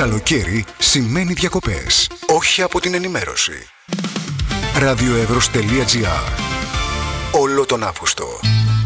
Καλοκαίρι σημαίνει διακοπές, όχι από την ενημέρωση. Radioevros.gr. Όλο τον Αύγουστο.